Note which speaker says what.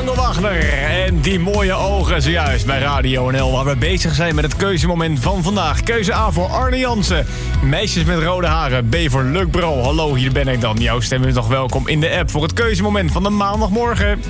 Speaker 1: Django Wagner en die mooie ogen zojuist bij Radio NL... waar we bezig zijn met het keuzemoment van vandaag. Keuze A voor Arne Jansen. Meisjes met rode haren. B voor Luc Bro. Hallo, hier ben ik dan. Jouw stem is nog welkom in de app voor het keuzemoment van de maandagmorgen.